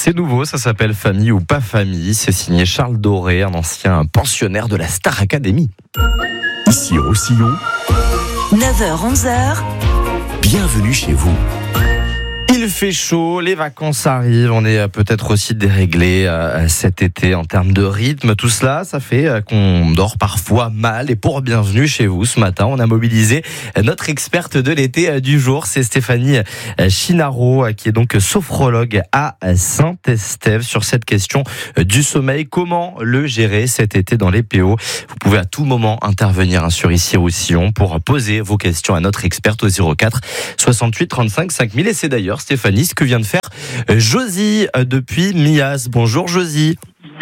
C'est nouveau, ça s'appelle Famille ou pas famille. C'est signé Charles Doré, un ancien pensionnaire de la Star Academy. Ici Roussillon, 9h-11h, bienvenue chez vous. Il fait chaud, les vacances arrivent, on est peut-être aussi déréglé cet été en termes de rythme. Tout cela, ça fait qu'on dort parfois mal. Et pour bienvenue chez vous, ce matin, on a mobilisé notre experte de l'été du jour. C'est Stéphanie Chinaro, qui est donc sophrologue à Saint-Estève, sur cette question du sommeil. Comment le gérer cet été dans les PO? Vous pouvez à tout moment intervenir sur Ici Roussillon pour poser vos questions à notre experte au 04 68 35 5000. Et c'est d'ailleurs, Stéphanie, ce que vient de faire Josie depuis Mias. Bonjour Josie.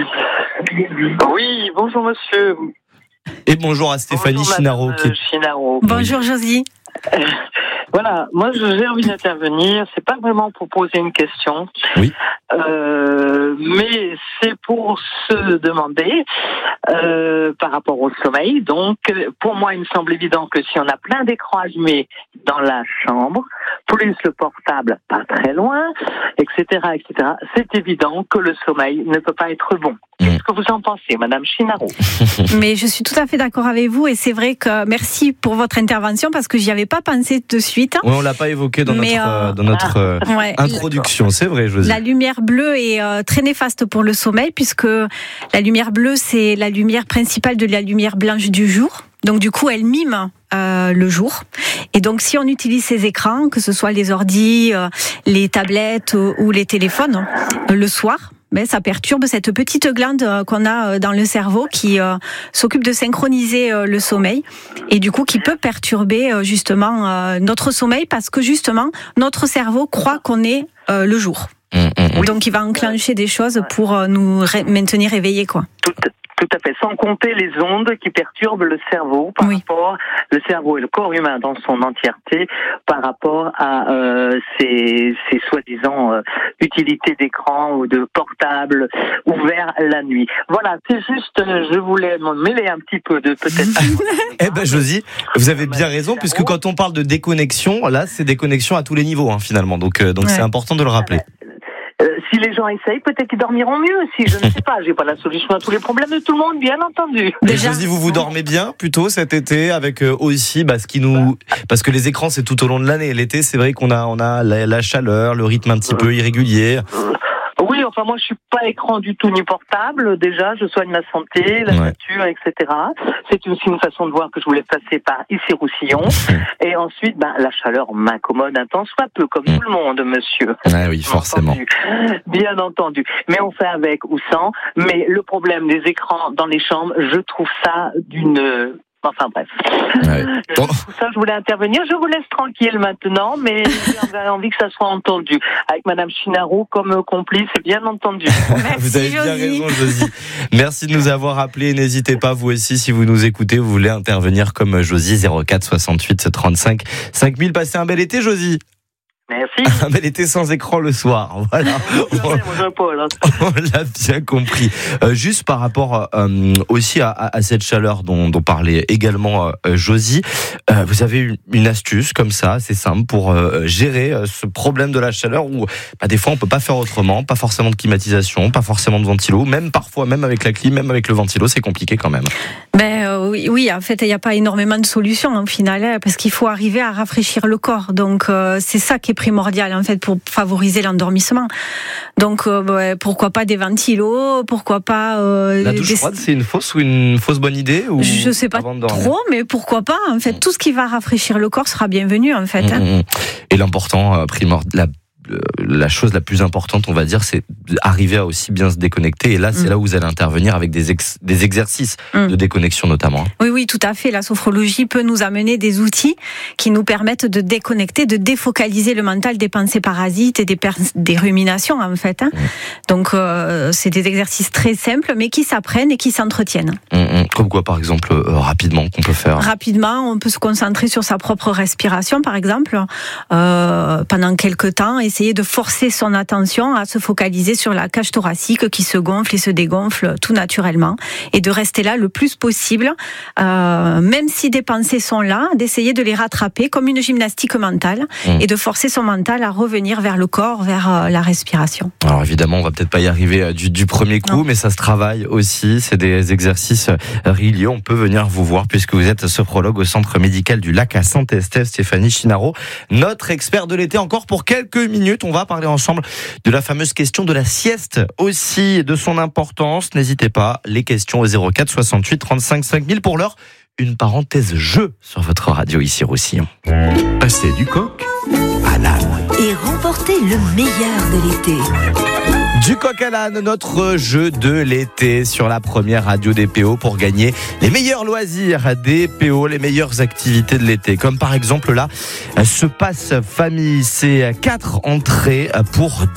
Oui, bonjour monsieur. Et bonjour à Stéphanie Chinaro. Chinaro. Bonjour Josie. Voilà, moi j'ai envie d'intervenir, c'est pas vraiment pour poser une question, Oui. Mais c'est pour se demander par rapport au sommeil. Donc pour moi il me semble évident que si on a plein d'écrans allumés dans la chambre, plus le portable pas très loin, etc., c'est évident que le sommeil ne peut pas être bon. Qu'est-ce que vous en pensez, Madame Chinaro? Mais je suis tout à fait d'accord avec vous et c'est vrai que merci pour votre intervention parce que j'y avais pas pensé de suite. Oui, on l'a pas évoqué dans notre ouais. introduction, c'est vrai, Josie. La lumière bleue est très néfaste pour le sommeil puisque la lumière bleue c'est la lumière principale de la lumière blanche du jour. Donc du coup, elle mime le jour. Et donc si on utilise ces écrans, que ce soit les ordis, les tablettes ou les téléphones, le soir, ça perturbe cette petite glande qu'on a dans le cerveau qui s'occupe de synchroniser le sommeil et du coup qui peut perturber justement notre sommeil parce que justement notre cerveau croit qu'on est le jour. Donc il va enclencher des choses pour nous maintenir éveillés, quoi. Tout à fait, sans compter les ondes qui perturbent le cerveau par rapport, le cerveau et le corps humain dans son entièreté par rapport à ces soi-disant utilités d'écran ou de portable ouverts la nuit. Voilà, c'est juste, je voulais m'en mêler un petit peu de peut-être... Eh ben Josie, vous avez bien raison, puisque quand on parle de déconnexion, là c'est déconnexion à tous les niveaux finalement, donc c'est important de le rappeler. Si les gens essayent, peut-être qu'ils dormiront mieux. Si je ne sais pas, j'ai pas la solution à tous les problèmes de tout le monde, bien entendu. Et Josie, vous dormez bien plutôt cet été avec aussi ce qui nous, parce que les écrans c'est tout au long de l'année. L'été, c'est vrai qu'on a la chaleur, le rythme un petit peu irrégulier. Oui, enfin moi je suis pas écran du tout ni portable. Déjà, je soigne ma santé, la nature, etc. C'est aussi une façon de voir que je voulais passer par Ici Roussillon. Et ensuite, la chaleur m'incommode un tant soit peu, comme tout le monde, monsieur. Ah oui, forcément. Bien entendu. Mais on fait avec ou sans. Mais le problème des écrans dans les chambres, je trouve ça d'une... Enfin bref. Ça, je voulais intervenir. Je vous laisse tranquille maintenant, mais j'ai envie que ça soit entendu. Avec Madame Chinaro comme complice, bien entendu. Merci, vous avez bien raison, Josie. Merci de nous avoir appelés. N'hésitez pas, vous aussi, si vous nous écoutez, vous voulez intervenir comme Josie, 04 68 35 5000. Passez un bel été, Josie. Merci. Un bel été sans écran le soir. Voilà. On l'a bien compris. Juste par rapport aussi à cette chaleur dont parlait également Josie, vous avez une astuce comme ça, c'est simple, pour gérer ce problème de la chaleur où des fois on peut pas faire autrement, pas forcément de climatisation, pas forcément de ventilo, même parfois, même avec la clim, même avec le ventilo, c'est compliqué quand même. Oui, en fait, il n'y a pas énormément de solutions au final, parce qu'il faut arriver à rafraîchir le corps. Donc c'est ça qui est primordial en fait pour favoriser l'endormissement. Donc pourquoi pas des ventilos, pourquoi pas la douche froide, c'est une fausse ou une fausse bonne idée ou je sais pas trop, mais pourquoi pas en fait, tout ce qui va rafraîchir le corps sera bienvenu en fait. Et l'important la chose la plus importante, on va dire, c'est arriver à aussi bien se déconnecter. Et là, c'est là où vous allez intervenir avec des exercices de déconnexion notamment. Oui, tout à fait. La sophrologie peut nous amener des outils qui nous permettent de déconnecter, de défocaliser le mental des pensées parasites et des ruminations, en fait. Donc, c'est des exercices très simples, mais qui s'apprennent et qui s'entretiennent. Comme quoi, par exemple, rapidement, qu'on peut faire? Rapidement, on peut se concentrer sur sa propre respiration, par exemple, pendant quelques temps, essayer essayer de forcer son attention à se focaliser sur la cage thoracique qui se gonfle et se dégonfle tout naturellement, et de rester là le plus possible, même si des pensées sont là, d'essayer de les rattraper comme une gymnastique mentale et de forcer son mental à revenir vers le corps, vers la respiration. Alors évidemment, on va peut-être pas y arriver du premier coup, mais ça se travaille aussi. C'est des exercices réguliers. On peut venir vous voir puisque vous êtes sophrologue au centre médical du Lac à Saint-Estève. Stéphanie Chinaro, notre expert de l'été. Encore pour quelques minutes, on va parler ensemble de la fameuse question de la sieste aussi, et de son importance. N'hésitez pas, les questions au 04 68 35 5000. Pour l'heure, une parenthèse jeu sur votre radio ici Roussillon. Passer du coq à l'âne. Et remporter le meilleur de l'été. Du coq à l'âne, notre jeu de l'été sur la première radio des PO pour gagner les meilleurs loisirs des PO, les meilleures activités de l'été. Comme par exemple là, ce passe famille, c'est 4 entrées pour